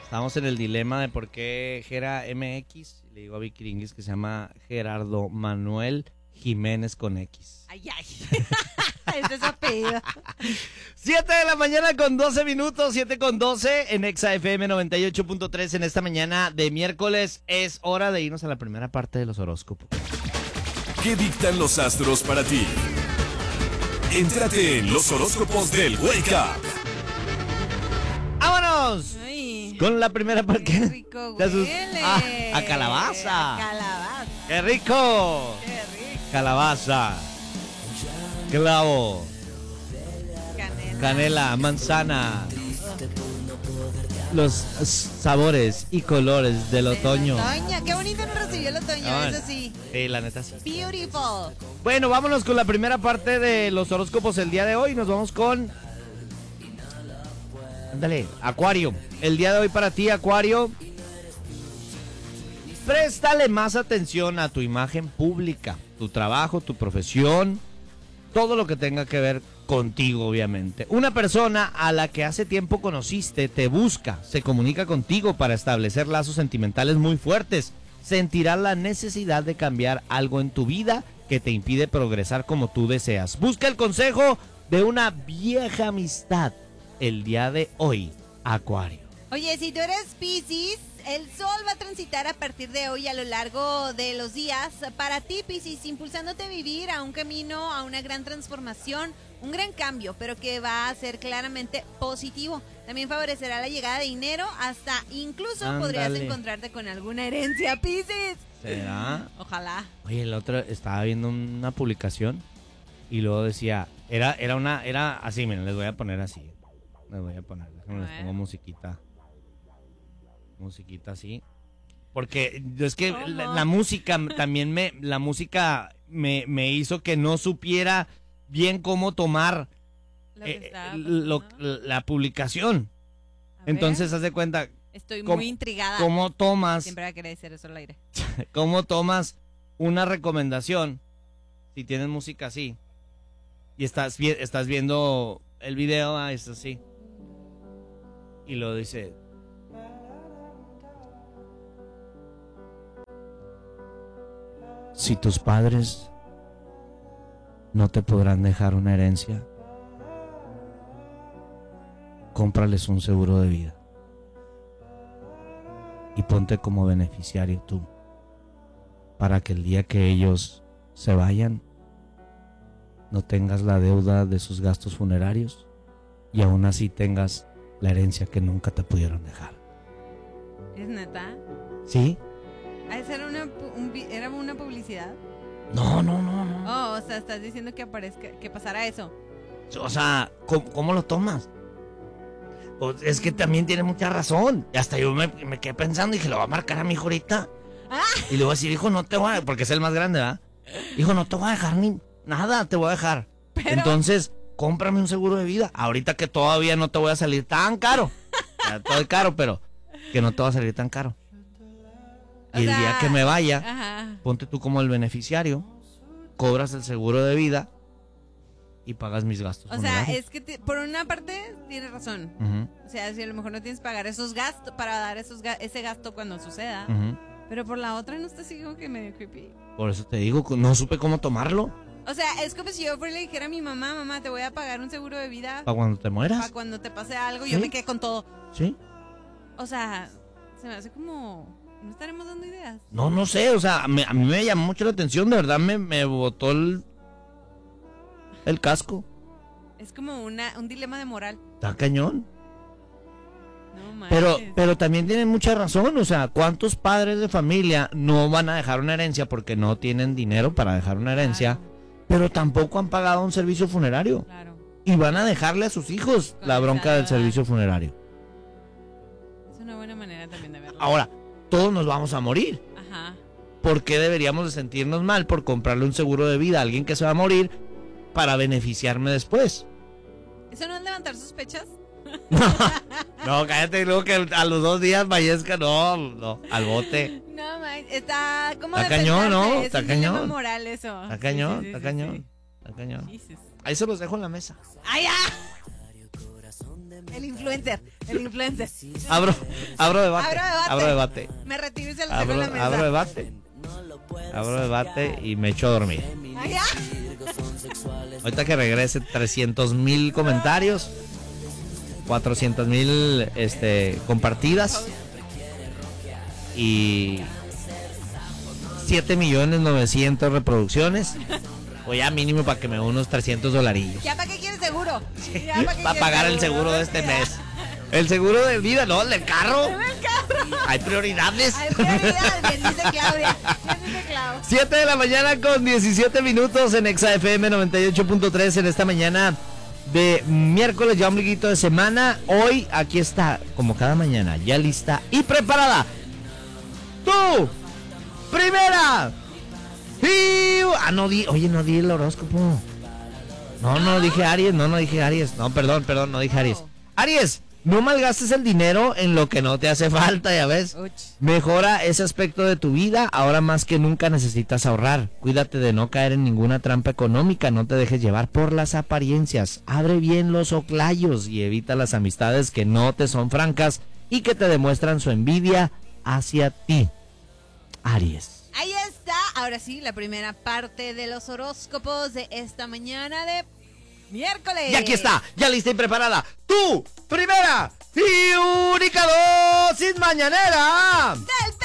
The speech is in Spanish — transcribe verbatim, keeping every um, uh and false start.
Estamos en el dilema de por qué Gera M X. Le digo a Vicky Ringis que se llama Gerardo Manuel Jiménez con X. Ay, ay. Ese es su apellido. siete de la mañana con doce minutos, siete con doce en Exa F M noventa y ocho punto tres en esta mañana de miércoles. Es hora de irnos a la primera parte de los horóscopos. ¿Qué dictan los astros para ti? Entrate en los horóscopos del Wake Up. ¡Vámonos! Ay, Con la primera parte. qué rico Jesús. huele. Ah, a calabaza. A calabaza. ¡Qué rico! Qué rico. Calabaza, clavo, Canela. canela, manzana. Los sabores y colores del otoño. Otoño, qué bonito nos recibió el otoño, Ah, eso sí. Sí, la neta sí. Beautiful. Bueno, vámonos con la primera parte de los horóscopos el día de hoy. Nos vamos con... Ándale, Acuario. El día de hoy para ti, Acuario. Préstale más atención a tu imagen pública, tu trabajo, tu profesión, todo lo que tenga que ver contigo, obviamente. Una persona a la que hace tiempo conociste te busca, se comunica contigo para establecer lazos sentimentales muy fuertes. Sentirás la necesidad de cambiar algo en tu vida que te impide progresar como tú deseas. Busca el consejo de una vieja amistad el día de hoy, Acuario. Oye, si tú eres Piscis, el sol va a transitar a partir de hoy a lo largo de los días para ti, Piscis, impulsándote a vivir a un camino, a una gran transformación, un gran cambio, pero que va a ser claramente positivo. También favorecerá la llegada de dinero, hasta incluso Ándale. podrías encontrarte con alguna herencia, Piscis. ¿Será? Ojalá. Oye, el otro estaba viendo una publicación y luego decía, era, era una, era así, miren, les voy a poner así. Les voy a poner, déjenme, les pongo musiquita. Musiquita así. Porque es que la, la música también me, la música me, me hizo que no supiera bien cómo tomar Lo que eh, estaba lo- pasando. la publicación. A ver, Entonces, haz de cuenta, estoy ¿cómo- muy intrigada. cómo tomas, Siempre va a querer decir eso al aire. cómo tomas una recomendación si tienes música así y estás, vi- estás viendo el video, ah, es así. Y lo dice... Si tus padres no te podrán dejar una herencia, cómprales un seguro de vida y ponte como beneficiario tú, para que el día que ellos se vayan no tengas la deuda de sus gastos funerarios y aún así tengas la herencia que nunca te pudieron dejar. ¿Es neta? ¿Sí? ¿Ah, esa era una, pu- un vi- era una publicidad? No, no, no, no. Oh, o sea, estás diciendo que aparezca, que pasara eso. O sea, ¿cómo, cómo lo tomas? Pues es que también tiene mucha razón. Y hasta yo me, me quedé pensando y dije, lo va a marcar a mi hijo ahorita. Ah. Y le voy a decir, hijo, no te voy a... Porque es el más grande, ¿verdad? Hijo, no te voy a dejar ni nada, te voy a dejar. Pero- Entonces, cómprame un seguro de vida. Ahorita que todavía no te voy a salir tan caro. Ya estoy caro, pero que no te va a salir tan caro. O Y el sea, día que me vaya, Ajá. ponte tú como el beneficiario, cobras el seguro de vida y pagas mis gastos O sea, funerarios. es que te- por una parte tienes razón. Ujú, O sea, si a lo mejor no tienes que pagar esos gastos para dar esos ga- ese gasto cuando suceda. ujú. Pero por la otra no está así como que medio creepy. Por eso te digo, no supe cómo tomarlo. O sea, es como si yo fuera y le dijera a mi mamá, mamá, te voy a pagar un seguro de vida Para cuando te mueras. para cuando te pase algo, ¿Sí? yo me quedé con todo. ¿Sí? O sea, se me hace como... ¿No estaremos dando ideas? No, no sé, o sea, me- a mí me llamó mucho la atención, de verdad me, me botó el, el casco. Es como una, un dilema de moral. Está cañón. No manches. Pero, pero también tienen mucha razón, o sea, ¿cuántos padres de familia no van a dejar una herencia porque no tienen dinero para dejar una herencia, Claro. pero tampoco han pagado un servicio funerario? Claro. Y van a dejarle a sus hijos Con la esa bronca del deuda. servicio funerario. Es una buena manera también de verlo. Ahora, todos nos vamos a morir. Ajá. ¿Por qué deberíamos de sentirnos mal por comprarle un seguro de vida a alguien que se va a morir para beneficiarme después? ¿Eso no es levantar sospechas? No, cállate, y luego que a los dos días fallezca, no, no, al bote. No, man, está como Está de cañón, pensarse, ¿no? es Está un dilema cañón. moral eso. Está Sí, cañón, sí, sí, está sí, cañón, sí. está cañón. Jesus. Ahí se los dejo en la mesa. ¡Ay, ya! El influencer, el influencer. Abro, abro debate. Abro debate. Abro debate. Me retiro y se lo saco Abro, en la mesa. abro debate. Abro debate y me echo a dormir. ¿Ah, ya? Ahorita que regrese, trescientos mil comentarios, cuatrocientos mil este, compartidas y siete millones novecientos reproducciones. O ya mínimo para que me dé unos trescientos dolarillos. ¿Ya para qué quieres seguro? Ya Para qué quieres pagar el seguro de este mes. El seguro de vida, no, el del carro. En el carro. Hay prioridades. Hay prioridad, bien dice Claudia. Bien dice Clau. siete de la mañana con diecisiete minutos en Exa F M noventa y ocho punto tres en esta mañana de miércoles, ya ombliguito de semana. Hoy aquí está, como cada mañana, ya lista y preparada. ¡Tú! ¡Primera! Y... Ah, no di... Oye, no di el horóscopo. No, no dije Aries, no, no dije Aries. No, perdón, perdón, no dije Aries. Aries, no malgastes el dinero en lo que no te hace falta, ya ves. Uch. Mejora ese aspecto de tu vida, ahora más que nunca necesitas ahorrar. Cuídate de no caer en ninguna trampa económica, no te dejes llevar por las apariencias. Abre bien los oclayos y evita las amistades que no te son francas y que te demuestran su envidia hacia ti. Aries. Ahí está, ahora sí, la primera parte de los horóscopos de esta mañana de miércoles. Y aquí está, ya lista y preparada, tu primera y única dosis mañanera Del